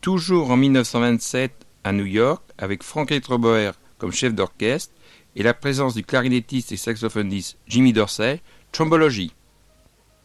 toujours en 1927 à New York, avec Frank Electroboer comme chef d'orchestre et la présence du clarinettiste et saxophoniste Jimmy Dorsey, Trombology.